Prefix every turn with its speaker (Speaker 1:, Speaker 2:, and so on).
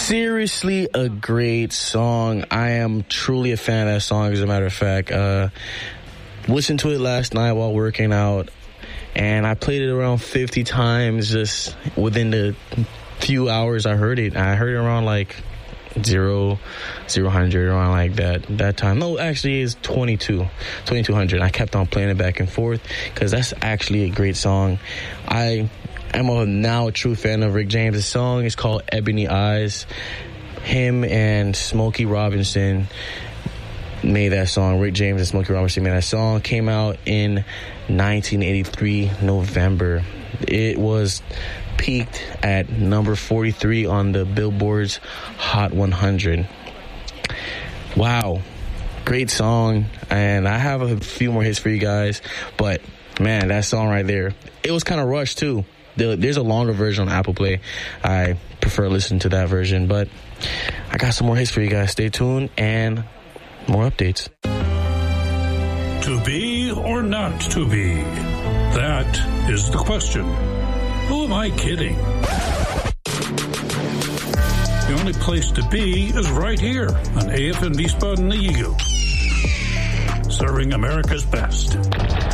Speaker 1: Seriously, a great song. I am truly a fan of that song, as a matter of fact. Listened to it last night while working out, and I played it around 50 times just within the few hours I heard it. I heard it around like 0, 100, around like that time. No, actually it's 2200. I kept on playing it back and forth because that's actually a great song. I am now a true fan of Rick James. The song is called Ebony Eyes. Him and Smokey Robinson made that song. Rick James and Smokey Robinson made that song. Came out in 1983 November. It was peaked at number 43 on the Billboard's Hot 100. Wow, great song. And I have a few more hits for you guys, but man, that song right there, it was kind of rushed too. There's a longer version on Apple Play. I prefer listening to that version, but I got some more hits for you guys. Stay tuned and more updates.
Speaker 2: To be or not to be? That is the question. Who am I kidding? The only place to be is right here on AFM Wiesbaden Eagle, serving America's best.